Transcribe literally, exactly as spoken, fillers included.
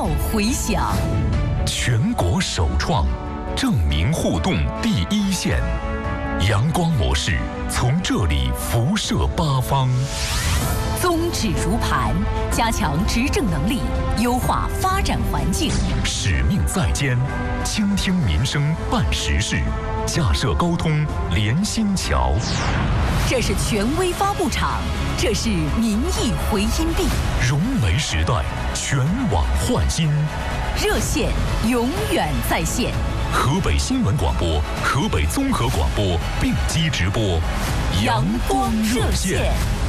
耀回响。 全国首创证明互动第一线，阳光模式从这里辐射八方。 宗旨如磐，加强执政能力，优化发展环境。 使命在肩，倾听民生办实事，架设沟通连心桥。 这是权威发布场，这是民意回音壁。 融媒时代，全网焕新， 热线永远在线。 河北新闻广播、河北综合广播并机直播， 阳光热线。